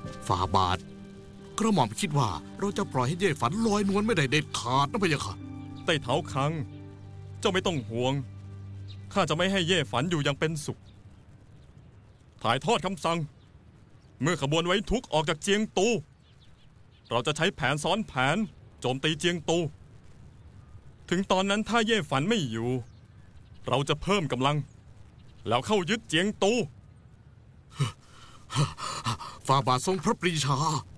ฝ่าบาทกระหม่อมคิดว่าเราจะปล่อยให้เย่ฝันลอยนวลไม่ได้เด็ดขาดนะพะยะค่ะไต่เท้าคังเจ้าไม่ต้องห่วงข้าจะไม่ให้เย่ฝันอยู่อย่างเป็นสุขถ่ายทอดคำสั่งเมื่อขบวนไว้ทุกออกจากเจียงตูเราจะใช้แผนซ้อนแผนโจมตีเจียงตูถึงตอนนั้นถ้าเย่ฝันไม่อยู่เราจะเพิ่มกำลังแล้วเข้ายึดเจียงตูฝ่าบาททรงพระปรีชา